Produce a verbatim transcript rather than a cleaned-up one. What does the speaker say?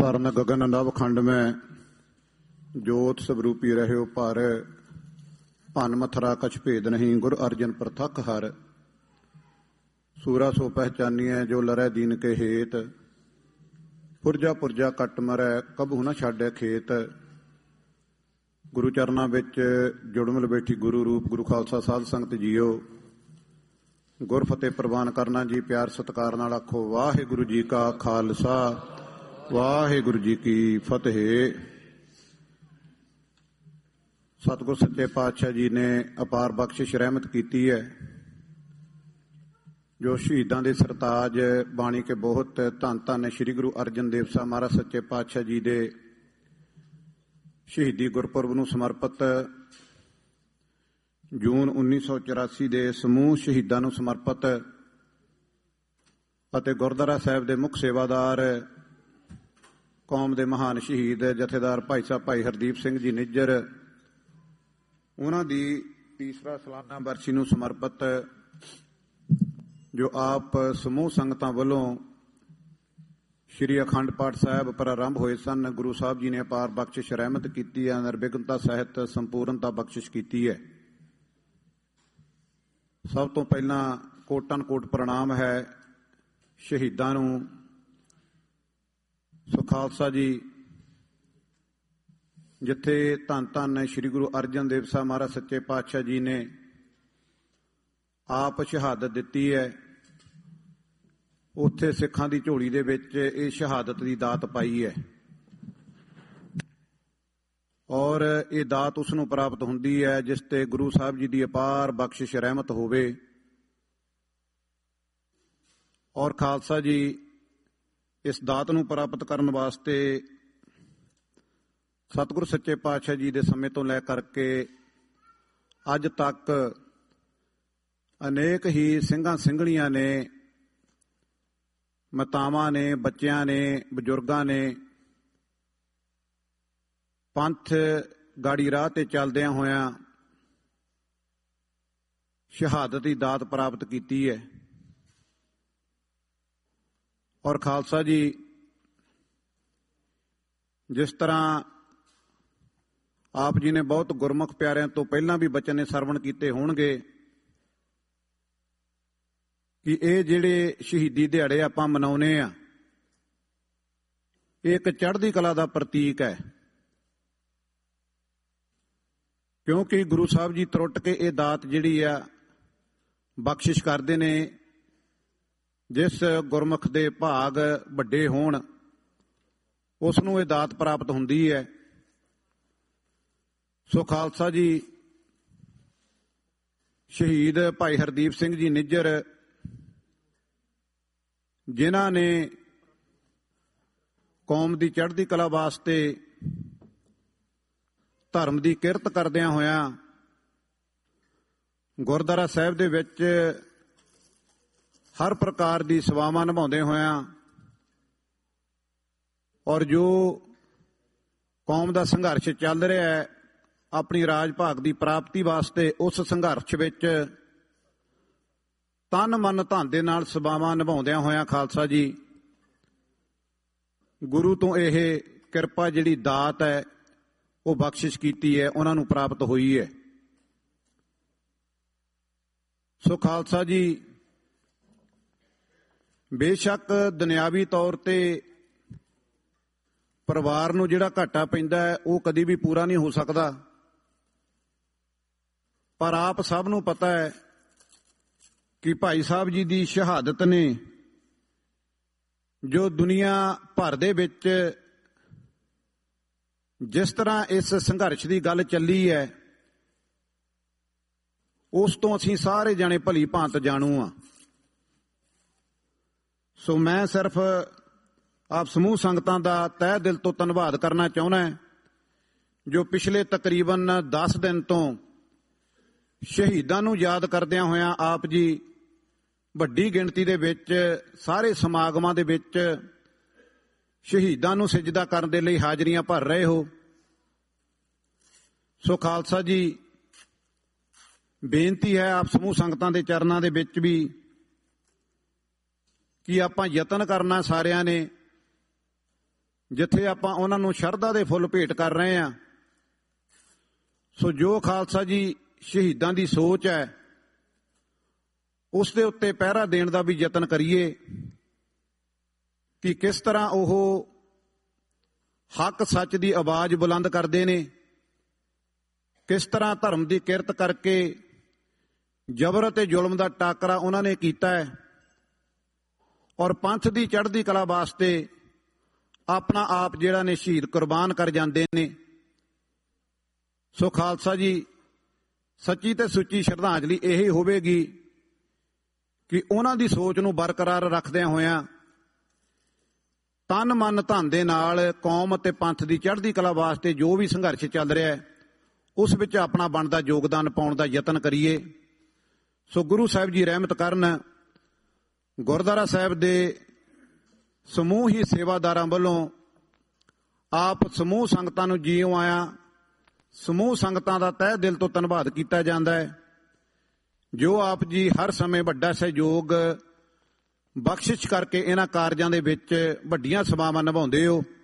स्वर्ण गगन नव खंड में जोत स्वरूपी रहो पर भन मथरा कछ भेद नहीं। गुर अर्जन प्रथक हर सूरा सो पहचानिए जो लरै दीन के हेत। पुरजा पुरजा कट मरै कबहू न छाडै खेत। गुरु चरना विच जुड़मिल बैठी गुरु रूप गुरु खालसा साध संगत जीओ। गुर फतेह प्रवान करना जी प्यार सत्कार नाल आखो वाहिगुरु जी का खालसा वाहिगुरु जी की फतेह। सतगुर सच्चे पातशाह जी ने अपार बख्शिश रहमत की है जो शहीदां दे सरताज बाणी के बहुत धन धन श्री गुरु अर्जन देव साहब महाराज सच्चे पातशाह जी दे शहीदी गुरपुरब नूं समर्पित जून उन्नीस सौ चौरासी दे समूह शहीदां नूं समर्पित ਅਤੇ ਗੁਰਦੁਆਰਾ ਸਾਹਿਬ ਦੇ ਮੁੱਖ ਸੇਵਾਦਾਰ ਕੌਮ ਦੇ ਮਹਾਨ ਸ਼ਹੀਦ ਜਥੇਦਾਰ ਭਾਈ ਸਾਹਿਬ ਭਾਈ ਹਰਦੀਪ ਸਿੰਘ ਜੀ ਨਿੱਜਰ ਉਹਨਾਂ ਦੀ ਤੀਸਰਾ ਸਾਲਾਨਾ ਬਰਸੀ ਨੂੰ ਸਮਰਪਿਤ ਜੋ ਆਪ ਸਮੂਹ ਸੰਗਤਾਂ ਵੱਲੋਂ ਸ਼੍ਰੀ ਅਖੰਡ ਪਾਠ ਸਾਹਿਬ ਪ੍ਰਾਰੰਭ ਹੋਏ ਸਨ। ਗੁਰੂ ਸਾਹਿਬ ਜੀ ਨੇ ਅਪਾਰ ਬਖਸ਼ਿਸ਼ ਰਹਿਮਤ ਕੀਤੀ ਹੈ, ਨਿਰਵਿਘਨਤਾ ਸਹਿਤ ਸੰਪੂਰਨਤਾ ਬਖਸ਼ਿਸ਼ ਕੀਤੀ ਹੈ। ਸਭ ਤੋਂ ਪਹਿਲਾਂ ਕੋਟਨ ਕੋਟ ਪ੍ਰਣਾਮ ਹੈ ਸ਼ਹੀਦਾਂ ਨੂੰ। ਸੋ ਖਾਲਸਾ ਜੀ ਜਿੱਥੇ ਧੰਨ ਧੰਨ ਸ਼੍ਰੀ ਗੁਰੂ ਅਰਜਨ ਦੇਵ ਸਾਹਿਬ ਮਹਾਰਾਜ ਸੱਚੇ ਪਾਤਸ਼ਾਹ ਜੀ ਨੇ ਆਪ ਸ਼ਹਾਦਤ ਦਿੱਤੀ ਹੈ, ਉੱਥੇ ਸਿੱਖਾਂ ਦੀ ਝੋਲੀ ਦੇ ਵਿੱਚ ਇਹ ਸ਼ਹਾਦਤ ਦੀ ਦਾਤ ਪਾਈ ਹੈ ਔਰ ਇਹ ਦਾਤ ਉਸ ਨੂੰ ਪ੍ਰਾਪਤ ਹੁੰਦੀ ਹੈ ਜਿਸ ਤੇ ਗੁਰੂ ਸਾਹਿਬ ਜੀ ਦੀ ਅਪਾਰ ਬਖਸ਼ਿਸ਼ ਰਹਿਮਤ ਹੋਵੇ। ਔਰ ਖਾਲਸਾ ਜੀ ਇਸ ਦਾਤ ਨੂੰ ਪ੍ਰਾਪਤ ਕਰਨ ਵਾਸਤੇ ਸਤਿਗੁਰ ਸੱਚੇ ਪਾਤਸ਼ਾਹ ਜੀ ਦੇ ਸਮੇਂ ਤੋਂ ਲੈ ਕਰਕੇ ਅੱਜ ਤੱਕ ਅਨੇਕ ਹੀ ਸਿੰਘਾਂ ਸਿੰਘਣੀਆਂ ਨੇ, ਮਾਤਾਵਾਂ ਨੇ, ਬੱਚਿਆਂ ਨੇ, ਬਜ਼ੁਰਗਾਂ ਨੇ ਪੰਥ ਗਾੜੀ ਰਾਹ ਤੇ ਚੱਲਦਿਆਂ ਹੋਇਆਂ ਸ਼ਹਾਦਤ ਦੀ ਦਾਤ ਪ੍ਰਾਪਤ ਕੀਤੀ ਹੈ। ਔਰ ਖਾਲਸਾ ਜੀ ਜਿਸ ਤਰ੍ਹਾਂ ਆਪ ਜੀ ਨੇ ਬਹੁਤ ਗੁਰਮੁਖ ਪਿਆਰਿਆਂ ਤੋਂ ਪਹਿਲਾਂ ਵੀ ਬਚਨ ਨੇ ਸਰਵਣ ਕੀਤੇ ਹੋਣਗੇ ਕਿ ਇਹ ਜਿਹੜੇ ਸ਼ਹੀਦੀ ਦਿਹਾੜੇ ਆਪਾਂ ਮਨਾਉਨੇ ਆ ਇਹ ਇੱਕ ਚੜ੍ਹਦੀ ਕਲਾ ਦਾ ਪ੍ਰਤੀਕ ਹੈ, ਕਿਉਂਕਿ ਗੁਰੂ ਸਾਹਿਬ ਜੀ ਤਰੁੱਟ ਕੇ ਇਹ ਦਾਤ ਜਿਹੜੀ ਆ ਬਖਸ਼ਿਸ਼ ਕਰਦੇ ਨੇ। ਜਿਸ ਗੁਰਮੁਖ ਦੇ ਭਾਗ ਵੱਡੇ ਹੋਣ ਉਸ ਨੂੰ ਇਹ ਦਾਤ ਪ੍ਰਾਪਤ ਹੁੰਦੀ ਹੈ। ਸੋ ਖਾਲਸਾ ਜੀ ਸ਼ਹੀਦ ਭਾਈ ਹਰਦੀਪ ਸਿੰਘ ਜੀ ਨਿੱਜਰ ਜਿਨ੍ਹਾਂ ਨੇ ਕੌਮ ਦੀ ਚੜ੍ਹਦੀ ਕਲਾ ਵਾਸਤੇ ਧਰਮ ਦੀ ਕਿਰਤ ਕਰਦਿਆਂ ਹੋਇਆਂ ਗੁਰਦੁਆਰਾ ਸਾਹਿਬ ਦੇ ਵਿੱਚ ਹਰ ਪ੍ਰਕਾਰ ਦੀ ਸੇਵਾਵਾਂ ਨਿਭਾਉਂਦੇ ਹੋਇਆਂ ਔਰ ਜੋ ਕੌਮ ਦਾ ਸੰਘਰਸ਼ ਚੱਲ ਰਿਹਾ ਹੈ ਆਪਣੀ ਰਾਜ ਭਾਗ ਦੀ ਪ੍ਰਾਪਤੀ ਵਾਸਤੇ ਉਸ ਸੰਘਰਸ਼ ਵਿੱਚ ਤਨ ਮਨ ਧਨ ਦੇ ਨਾਲ ਸੇਵਾਵਾਂ ਨਿਭਾਉਂਦਿਆਂ ਹੋਇਆਂ ਖਾਲਸਾ ਜੀ ਗੁਰੂ ਤੋਂ ਇਹ ਕਿਰਪਾ ਜਿਹੜੀ ਦਾਤ ਹੈ ਉਹ ਬਖਸ਼ਿਸ਼ ਕੀਤੀ ਹੈ, ਉਹਨਾਂ ਨੂੰ ਪ੍ਰਾਪਤ ਹੋਈ ਹੈ। ਸੋ ਖਾਲਸਾ ਜੀ ਬੇਸ਼ੱਕ ਦੁਨਿਆਵੀ ਤੌਰ ਤੇ ਪਰਿਵਾਰ ਨੂੰ ਜਿਹੜਾ ਘਾਟਾ ਪੈਂਦਾ ਹੈ ਉਹ ਕਦੀ ਵੀ ਪੂਰਾ ਨਹੀਂ ਹੋ ਸਕਦਾ, ਪਰ ਆਪ ਸਭ ਨੂੰ ਪਤਾ ਹੈ ਕਿ ਭਾਈ ਸਾਹਿਬ ਜੀ ਦੀ ਸ਼ਹਾਦਤ ਨੇ ਜੋ ਦੁਨੀਆ ਭਰ ਦੇ ਵਿੱਚ ਜਿਸ ਤਰ੍ਹਾਂ ਇਸ ਸੰਘਰਸ਼ ਦੀ ਗੱਲ ਚੱਲੀ ਹੈ ਉਸ ਤੋਂ ਅਸੀਂ ਸਾਰੇ ਜਾਣੇ ਭਲੀ ਭਾਂਤ ਜਾਣੂ ਆ। ਸੋ ਮੈਂ ਸਿਰਫ ਆਪ ਸਮੂਹ ਸੰਗਤਾਂ ਦਾ ਤਹਿ ਦਿਲ ਤੋਂ ਧੰਨਵਾਦ ਕਰਨਾ ਚਾਹੁੰਦਾ ਜੋ ਪਿਛਲੇ ਤਕਰੀਬਨ ਦਸ ਦਿਨ ਤੋਂ ਸ਼ਹੀਦਾਂ ਨੂੰ ਯਾਦ ਕਰਦਿਆਂ ਹੋਇਆਂ ਆਪ ਜੀ ਵੱਡੀ ਗਿਣਤੀ ਦੇ ਵਿੱਚ ਸਾਰੇ ਸਮਾਗਮਾਂ ਦੇ ਵਿੱਚ ਸ਼ਹੀਦਾਂ ਨੂੰ ਸਿਜਦਾ ਕਰਨ ਦੇ ਲਈ ਹਾਜ਼ਰੀਆਂ ਭਰ ਰਹੇ ਹੋ। ਸੋ ਖਾਲਸਾ ਜੀ ਬੇਨਤੀ ਹੈ ਆਪ ਸਮੂਹ ਸੰਗਤਾਂ ਦੇ ਚਰਨਾਂ ਦੇ ਵਿੱਚ ਵੀ ਕਿ ਆਪਾਂ ਯਤਨ ਕਰਨਾ ਸਾਰਿਆਂ ਨੇ ਜਿੱਥੇ ਆਪਾਂ ਉਹਨਾਂ ਨੂੰ ਸ਼ਰਧਾ ਦੇ ਫੁੱਲ ਭੇਟ ਕਰ ਰਹੇ ਹਾਂ। ਸੋ ਜੋ ਖਾਲਸਾ ਜੀ ਸ਼ਹੀਦਾਂ ਦੀ ਸੋਚ ਹੈ ਉਸ ਦੇ ਉੱਤੇ ਪਹਿਰਾ ਦੇਣ ਦਾ ਵੀ ਯਤਨ ਕਰੀਏ ਕਿ ਕਿਸ ਤਰ੍ਹਾਂ ਉਹ ਹੱਕ ਸੱਚ ਦੀ ਆਵਾਜ਼ ਬੁਲੰਦ ਕਰਦੇ ਨੇ, ਕਿਸ ਤਰ੍ਹਾਂ ਧਰਮ ਦੀ ਕਿਰਤ ਕਰਕੇ ਜ਼ਬਰ ਅਤੇ ਜ਼ੁਲਮ ਦਾ ਟਾਕਰਾ ਉਹਨਾਂ ਨੇ ਕੀਤਾ ਹੈ ਔਰ ਪੰਥ ਦੀ ਚੜ੍ਹਦੀ ਕਲਾ ਵਾਸਤੇ ਆਪਣਾ ਆਪ ਜਿਹੜਾ ਨੇ ਸ਼ਹੀਦ ਕੁਰਬਾਨ ਕਰ ਜਾਂਦੇ ਨੇ। ਸੋ ਖਾਲਸਾ ਜੀ ਸੱਚੀ ਤੇ ਸੁੱਚੀ ਸ਼ਰਧਾਂਜਲੀ ਇਹ ਹੋਵੇਗੀ ਕਿ ਉਹਨਾਂ ਦੀ ਸੋਚ ਨੂੰ ਬਰਕਰਾਰ ਰੱਖਦਿਆਂ ਹੋਇਆਂ ਤਨ ਮਨ ਧਨ ਦੇ ਨਾਲ ਕੌਮ ਅਤੇ ਪੰਥ ਦੀ ਚੜ੍ਹਦੀ ਕਲਾ ਵਾਸਤੇ ਜੋ ਵੀ ਸੰਘਰਸ਼ ਚੱਲ ਰਿਹਾ ਹੈ ਉਸ ਵਿੱਚ ਆਪਣਾ ਬਣਦਾ ਯੋਗਦਾਨ ਪਾਉਣ ਦਾ ਯਤਨ ਕਰੀਏ। ਸੋ ਗੁਰੂ ਸਾਹਿਬ ਜੀ ਰਹਿਮਤ ਕਰਨ। ਗੁਰਦੁਆਰਾ ਸਾਹਿਬ ਦੇ ਸਮੂਹ ਹੀ ਸੇਵਾਦਾਰਾਂ ਵੱਲੋਂ ਆਪ ਸਮੂਹ ਸੰਗਤਾਂ ਨੂੰ ਜੀਓ ਆਇਆਂ, ਸਮੂਹ ਸੰਗਤਾਂ ਦਾ ਤਹਿ ਦਿਲ ਤੋਂ ਧੰਨਵਾਦ ਕੀਤਾ ਜਾਂਦਾ ਹੈ ਜੋ ਆਪ ਜੀ ਹਰ ਸਮੇਂ ਵੱਡਾ ਸਹਿਯੋਗ ਬਖਸ਼ਿਸ਼ ਕਰਕੇ ਇਹਨਾਂ ਕਾਰਜਾਂ ਦੇ ਵਿੱਚ ਵੱਡੀਆਂ ਸੇਵਾਵਾਂ ਨਿਭਾਉਂਦੇ ਹੋ।